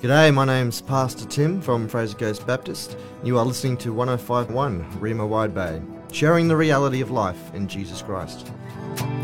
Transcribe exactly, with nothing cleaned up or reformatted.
G'day, my name's Pastor Tim from Fraser Coast Baptist. You are listening to one oh five point one Rima Wide Bay, sharing the reality of life in Jesus Christ.